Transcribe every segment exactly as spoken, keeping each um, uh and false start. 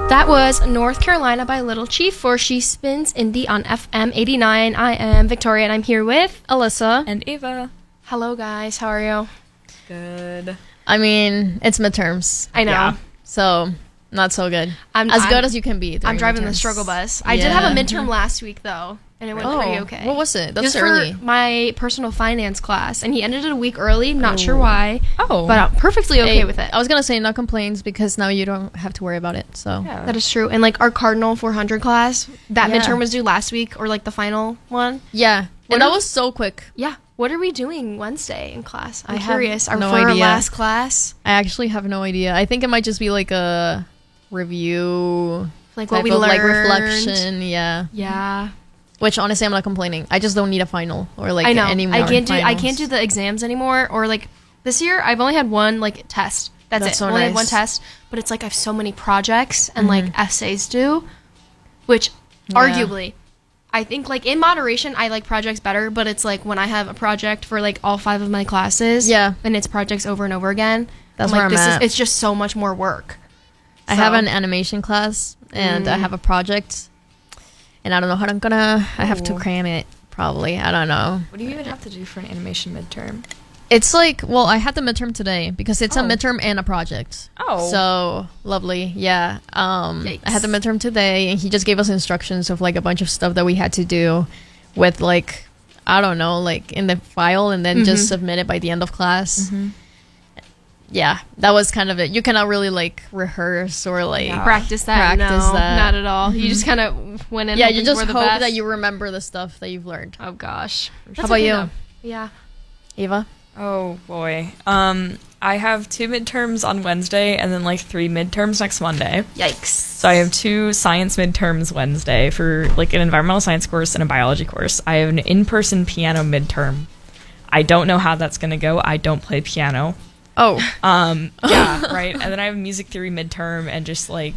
That was North Carolina by Little Chief for She Spins Indie on F M eighty-nine. I am Victoria, and I'm here with Alyssa and Ava. Hello, guys. How are you? Good. I mean, it's midterms. I know. Yeah. So, not so good. I'm as I'm, good as you can be. I'm driving midterms. the struggle bus. I yeah. did have a midterm last week, though, and it went oh, pretty okay. What was it? That's it was early. for my personal finance class, and he ended it a week early. Not sure why. Oh. But I'm perfectly okay Hey, with it. I was going to say no complaints because now you don't have to worry about it. So, Yeah. That is true. And, like, our Cardinal four hundred class, that Yeah. midterm was due last week, or, like, the final one. yeah. What And are that we- was so quick. Yeah. What are we doing Wednesday in class? I'm I have curious. Are no for our idea. last class? I actually have no idea. I think it might just be like a review, Like, type what we of, learned. like reflection. Yeah. Yeah. Which honestly, I'm not complaining. I just don't need a final or like I know. any more I can't do I finals. can't do the exams anymore, or like this year I've only had one like test. That's, That's it. so only had nice. one test, but it's like I have so many projects and like essays due, which Yeah. arguably I think like in moderation I like projects better, but it's like when I have a project for like all five of my classes, Yeah. and it's projects over and over again. That's I'm where like, I'm this at. is it's just so much more work. I So- have an animation class and I Mm. have a project, and I don't know how I'm gonna. I have to Ooh. cram it probably. I don't know. What do you even have to do for an animation midterm? It's like, well, I had the midterm today because it's Oh. a midterm and a project. Oh. So lovely. Yeah. Um, Yikes. I had the midterm today, and he just gave us instructions of like a bunch of stuff that we had to do with like, I don't know, like in the file, and then just Mhm. submit it by the end of class. Mhm. Yeah, that was kind of it. You cannot really like rehearse or like. Yeah. Practice that? Practice no, that. not at all. You just kind of went in. Yeah, hoping you just for the hope best. that you remember the stuff that you've learned. Oh gosh. How about okay, you, though. Yeah. Eva? Oh boy. Um, I have two midterms on Wednesday and then like three midterms next Monday. Yikes. So I have two science midterms Wednesday for like an environmental science course and a biology course. I have an in-person piano midterm. I don't know how that's gonna go. I don't play piano. Oh, Um, yeah, right. And then I have a music theory midterm and just like.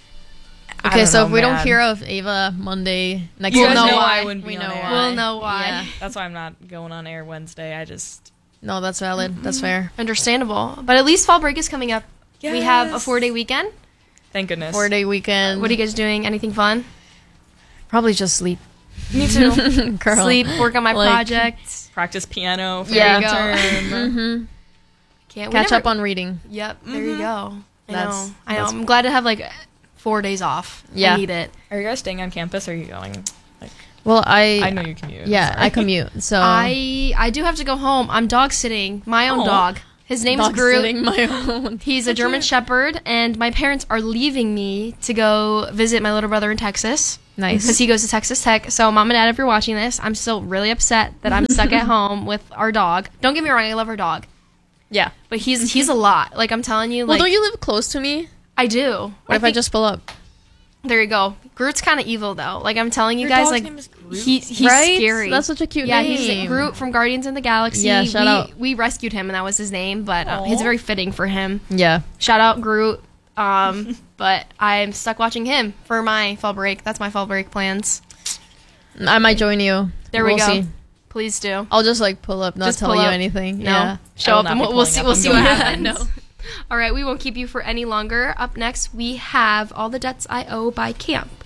I okay. don't So know, if we don't man. hear of Ava Monday next, You we'll guys know know why. I wouldn't we be know on air. why. We'll know why. Yeah. That's why I'm not going on air Wednesday. I just. No, that's valid. That's fair. Understandable. But at least fall break is coming up. We have a Yes. four day weekend. Thank goodness. Four day weekend. What are you guys doing? Anything fun? Probably just sleep. Me too. Girl. Sleep, work on my Like- project. Practice piano. For Yeah. your There you turn. Mm-hmm. Can't we Catch never- up on reading. Yep, there you go. I That's- know. I know. that's- I'm glad to have like four days off. Yeah. I need it. Are you guys staying on campus or are you going? Well, I. I know you commute. Yeah, sorry. I commute. So I I do have to go home. I'm dog sitting my own Aw. dog. His name's dog Groot. sitting my own. He's a German Shepherd, and my parents are leaving me to go visit my little brother in Texas. Nice. Because he goes to Texas Tech. So, Mom and Dad, if you're watching this, I'm still really upset that I'm stuck at home with our dog. Don't get me wrong, I love our dog. Yeah. But he's he's a lot. Like, I'm telling you, Well, like, don't you live close to me? I do. What if I think- just pull up? There you go. Groot's kind of evil, though. Like, I'm telling you Your guys, dog's like, name is Groot? he, he's Right? scary. That's such a cute yeah, name. he's Groot from Guardians of the Galaxy. Yeah, shout we, out. We rescued him, and that was his name, but uh, Aw. he's very fitting for him. Yeah. Shout out Groot. Um, but I'm stuck watching him for my fall break. That's my fall break plans. I might join you. There we We'll go. See. Please do. I'll just like pull up, not Just tell pull you up. anything. No, Yeah. show I will up, not and be we'll, we'll pulling see. up. We'll I'm see what going happens. No. All right, we won't keep you for any longer. Up next, we have All the Debts I Owe by Camp.